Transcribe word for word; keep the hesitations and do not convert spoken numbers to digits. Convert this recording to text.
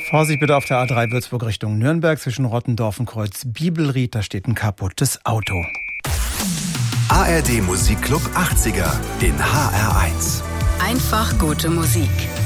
Vorsicht bitte auf der A drei Würzburg Richtung Nürnberg zwischen Rottendorf und Kreuz Bibelried, da steht ein kaputtes Auto. A R D Musikclub achtziger in H R eins. Einfach gute Musik.